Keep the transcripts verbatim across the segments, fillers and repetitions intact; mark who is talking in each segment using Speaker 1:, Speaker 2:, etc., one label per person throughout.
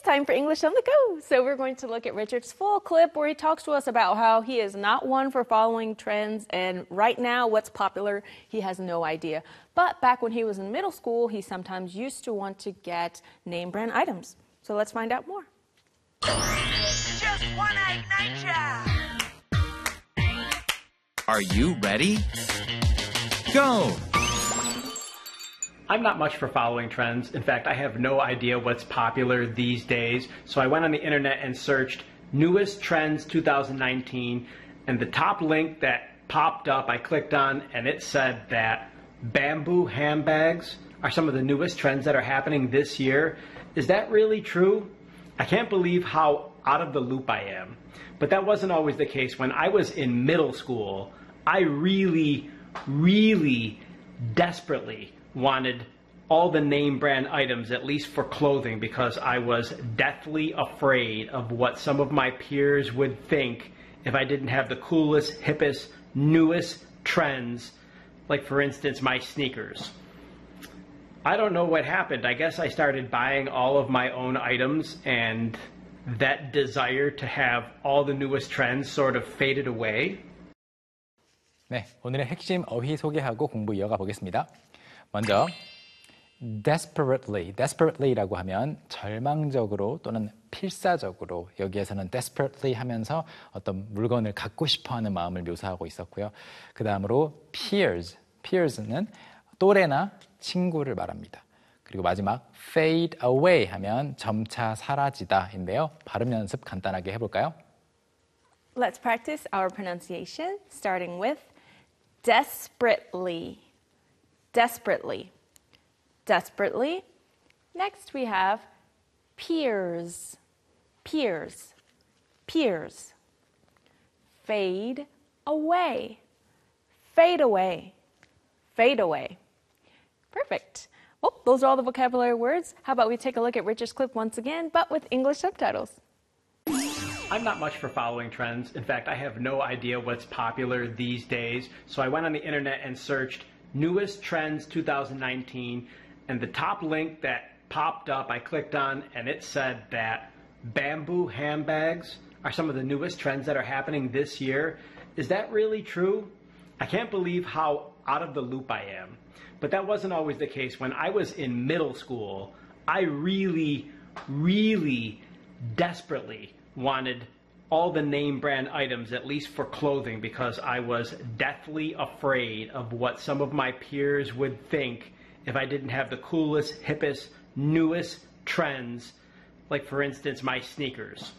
Speaker 1: time for English on the go. So we're going to look at Richard's full clip where he talks to us about how he is not one for following trends, and right now what's popular, he has no idea. But back when he was in middle school, he sometimes used to want to get name brand items. So let's find out more.
Speaker 2: Just one egg nature.
Speaker 3: Are you ready? Go!
Speaker 4: I'm not much for following trends. In fact, I have no idea what's popular these days. So I went on the internet and searched newest trends two thousand nineteen, and the top link that popped up, I clicked on, and it said that bamboo handbags are some of the newest trends that are happening this year. Is that really true? I can't believe how out of the loop I am. But that wasn't always the case. When I was in middle school, I really, really desperately wanted all the name brand items, at least for clothing, because I was deathly afraid of what some of my peers would think if I didn't have the coolest, hippest, newest trends, like for instance, my sneakers. I don't know what happened. I guess I started buying all of my own items, and that desire to have all the newest trends sort of faded away.
Speaker 5: 네, 오늘의 핵심 어휘 소개하고 공부 이어가 보겠습니다. 먼저 desperately, desperately라고 하면 절망적으로 또는 필사적으로, 여기에서는 desperately 하면서 어떤 물건을 갖고 싶어하는 마음을 묘사하고 있었고요. 그 다음으로 peers, peers는 또래나 친구를 말합니다. 그리고 마지막 fade away 하면 점차 사라지다인데요. 발음 연습 간단하게 해볼까요?
Speaker 1: Let's practice our pronunciation, starting with desperately. Desperately. Desperately. Next we have peers. Peers. Peers. Fade away. Fade away. Fade away. Perfect. Well, those are all the vocabulary words. How about we take a look at Richard's clip once again, but with English subtitles.
Speaker 4: I'm not much for following trends. In fact, I have no idea what's popular these days. So I went on the internet and searched newest trends two thousand nineteen, and the top link that popped up, I clicked on, and it said that bamboo handbags are some of the newest trends that are happening this year. Is that really true? I can't believe how out of the loop I am. But that wasn't always the case. When I was in middle school, I really, really desperately wanted all the name brand items, at least for clothing, because I was deathly afraid of what some of my peers would think if I didn't have the coolest, hippest, newest trends, like for instance, my sneakers.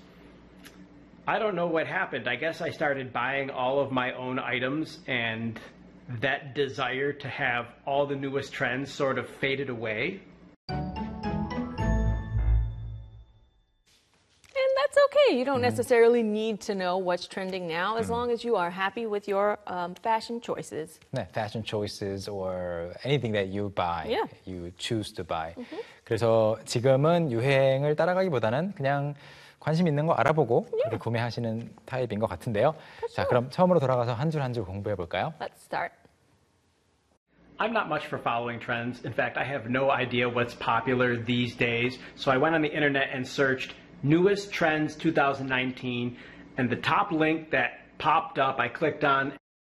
Speaker 4: I don't know what happened. I guess I started buying all of my own items, and that desire to have all the newest trends sort of faded away.
Speaker 1: That's okay. You don't necessarily need to know what's trending now, as long as you are happy with your um, fashion choices.
Speaker 5: 네, fashion choices or anything that you buy,
Speaker 1: Yeah.
Speaker 5: you choose to buy. Mm-hmm. 그래서 지금은 유행을 따라가기보다는 그냥 관심 있는 거 알아보고
Speaker 1: Yeah.
Speaker 5: 구매하시는 타입인 것 같은데요. 자, 그럼 처음으로 돌아가서 한 줄 한 줄 공부해 볼까요?
Speaker 1: Let's start.
Speaker 4: I'm not much for following trends. In fact, I have no idea what's popular these days. So I went on the internet and searched newest trends two thousand nineteen, and the top link that popped up, I clicked on.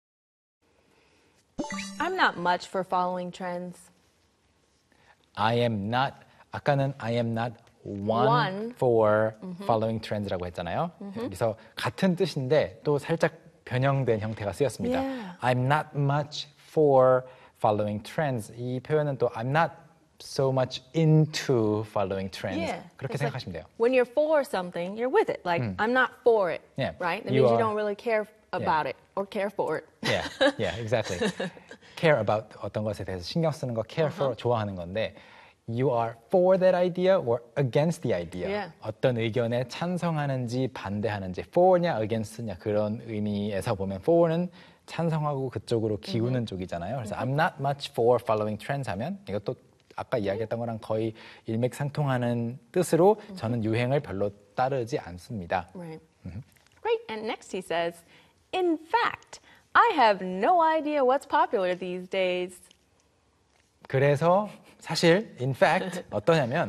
Speaker 1: I'm not much for following trends.
Speaker 5: I am not, 아까는 I am not one,
Speaker 1: One.
Speaker 5: for
Speaker 1: Mm-hmm.
Speaker 5: following trends라고 했잖아요. 여기서 같은 뜻인데 또 살짝 변형된 형태가 쓰였습니다.
Speaker 1: Yeah.
Speaker 5: I'm not much for following trends. 이 표현은 또 I'm not so much into following trends.
Speaker 1: Yeah.
Speaker 5: 그렇게
Speaker 1: It's like
Speaker 5: 생각하시면 돼요.
Speaker 1: when you're for something, you're with it. Like, I'm not for it,
Speaker 5: Yeah.
Speaker 1: right? That
Speaker 5: You
Speaker 1: means you
Speaker 5: are-
Speaker 1: don't really care about it or care for it.
Speaker 5: Yeah, yeah, exactly. care about 어떤 것에 대해서 신경 쓰는 거, care for 좋아하는 건데, you are for that idea or against the idea.
Speaker 1: Yeah.
Speaker 5: 어떤 의견에 찬성하는지 반대하는지, for냐 against냐 그런 의미에서 보면 for는 찬성하고 그쪽으로 기우는 쪽이잖아요. 그래서 I'm not much for following trends 하면 이것도 아까 이야기했던 거랑 거의 일맥상통하는 뜻으로 저는 유행을 별로 따르지 않습니다.
Speaker 1: Right. Great. And next he says, in fact, I have no idea what's popular these days.
Speaker 5: 그래서 사실 in fact 어떠냐면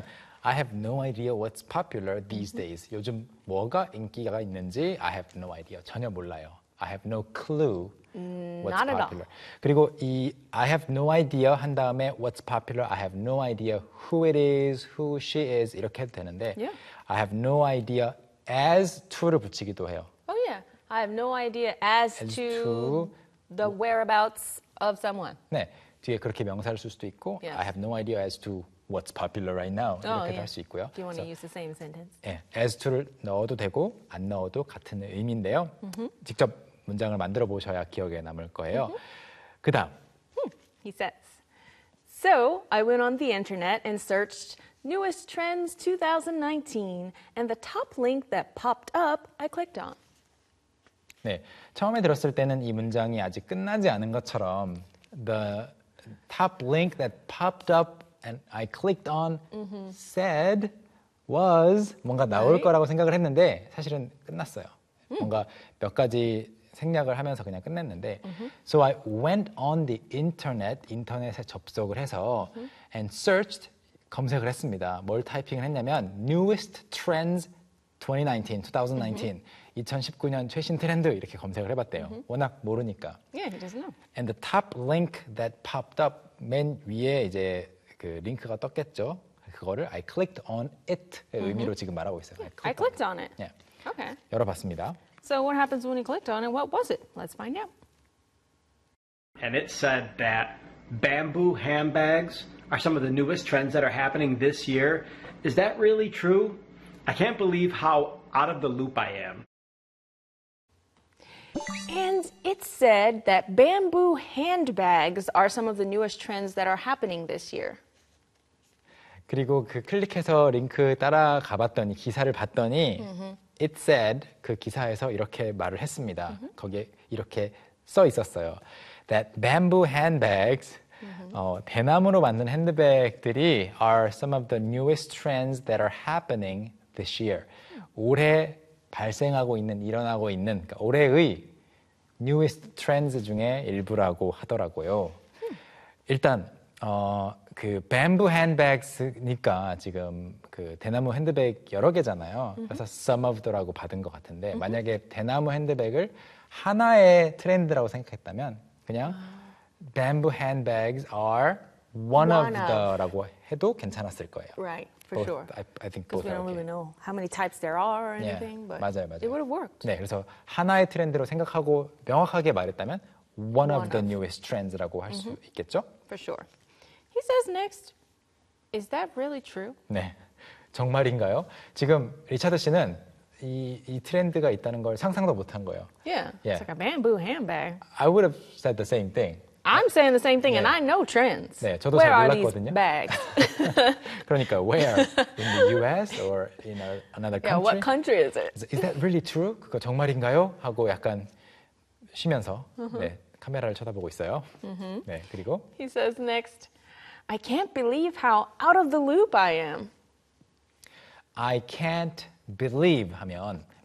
Speaker 5: I have no idea what's popular these days. 요즘 뭐가 인기가 있는지 I have no idea. 전혀 몰라요. I have no clue what's
Speaker 1: not at all.
Speaker 5: popular. 그리고 이 I have no idea 한 다음에 what's popular, I have no idea who it is, who she is 이렇게 해도 되는데
Speaker 1: Yeah.
Speaker 5: I have no idea as to를 붙이기도 해요.
Speaker 1: Oh yeah. I have no idea as,
Speaker 5: As
Speaker 1: to,
Speaker 5: to-
Speaker 1: the whereabouts of someone.
Speaker 5: 네, 뒤에 그렇게 명사를 쓸 수도 있고
Speaker 1: Yes.
Speaker 5: I have no idea as to what's popular right now
Speaker 1: Oh,
Speaker 5: 이렇게도
Speaker 1: yeah.
Speaker 5: 할 수 있고요.
Speaker 1: Do you want to
Speaker 5: 그래서
Speaker 1: use the same sentence?
Speaker 5: 예, as to를 넣어도 되고 안 넣어도 같은 의미인데요. 직접 문장을 만들어 보셔야 기억에 남을 거예요. 그다음
Speaker 1: He says. So I went on the internet and searched newest trends twenty nineteen, and the top link that popped up, I clicked on.
Speaker 5: 네, 처음에 들었을 때는 이 문장이 아직 끝나지 않은 것처럼 the top link that popped up and I clicked on said was 뭔가 나올
Speaker 1: Right.
Speaker 5: 거라고 생각을 했는데 사실은 끝났어요. 뭔가 몇 가지 생략을 하면서 그냥 끝냈는데 So I went on the internet, 인터넷에 접속을 해서 and searched, 검색을 했습니다. 뭘 타이핑을 했냐면 newest trends twenty nineteen, twenty nineteen, 이천십구 년 최신 트렌드 이렇게 검색을 해봤대요. 워낙 모르니까.
Speaker 1: Yeah, he doesn't know.
Speaker 5: And the top link that popped up 맨 위에 이제 그 링크가 떴겠죠. 그거를 I clicked on it의 의미로 지금 말하고 있어요.
Speaker 1: I clicked on it.
Speaker 5: 예,
Speaker 1: Okay.
Speaker 5: 열어봤습니다.
Speaker 1: So what happens when he clicked on it? What was it? Let's find out.
Speaker 4: And it said that bamboo handbags are some of the newest trends that are happening this year. Is that really true? I can't believe how out of the loop I am.
Speaker 1: And it said that bamboo handbags are some of the newest trends that are happening this year.
Speaker 5: 그리고 그 클릭해서 링크 따라가 봤더니 기사를 봤더니 it said 그 기사에서 이렇게 말을 했습니다. 거기에 이렇게 써 있었어요. That bamboo handbags 어, 대나무로 만든 핸드백들이 are some of the newest trends that are happening this year. 올해 발생하고 있는 일어나고 있는 그러니까 올해의 newest trends 중에 일부라고 하더라고요. 일단 어, 그 bamboo handbags니까 지금 그 대나무 핸드백 여러 개잖아요. 그래서 some of the라고 받은 것 같은데 만약에 대나무 핸드백을 하나의 트렌드라고 생각했다면 그냥 bamboo handbags are one,
Speaker 1: One
Speaker 5: of
Speaker 1: of.
Speaker 5: the라고 해도 괜찮았을 거예요.
Speaker 1: Right, for
Speaker 5: Both,
Speaker 1: sure.
Speaker 5: I, I think
Speaker 1: Because
Speaker 5: both
Speaker 1: we
Speaker 5: are
Speaker 1: don't
Speaker 5: okay.
Speaker 1: really know how many types there are or
Speaker 5: Yeah,
Speaker 1: anything, but
Speaker 5: 맞아요, 맞아요.
Speaker 1: it would have worked.
Speaker 5: 네, 그래서 하나의 트렌드로 생각하고 명확하게 말했다면 one,
Speaker 1: One
Speaker 5: of the
Speaker 1: of.
Speaker 5: newest trends라고 할 수 있겠죠?
Speaker 1: For sure. He says next, is that really true?
Speaker 5: 네, 정말인가요? 지금 리차드 씨는 이, 이 트렌드가 있다는 걸 상상도 못한 거예요.
Speaker 1: Yeah,
Speaker 5: Yeah.
Speaker 1: it's like a bamboo handbag.
Speaker 5: I would have said the same thing.
Speaker 1: I'm saying the same thing, and
Speaker 5: Yeah.
Speaker 1: I know trends.
Speaker 5: 네, 저도
Speaker 1: Where
Speaker 5: 잘
Speaker 1: are these
Speaker 5: 몰랐거든요.
Speaker 1: bags?
Speaker 5: 그러니까 where? In the U S or in a, another
Speaker 1: Yeah,
Speaker 5: country?
Speaker 1: what country is it?
Speaker 5: Is that really true? 그거 정말인가요? 하고 약간 쉬면서 네, 카메라를 쳐다보고 있어요. 네, 그리고
Speaker 1: He says next, I can't believe how out of the loop I am.
Speaker 5: I can't believe 하면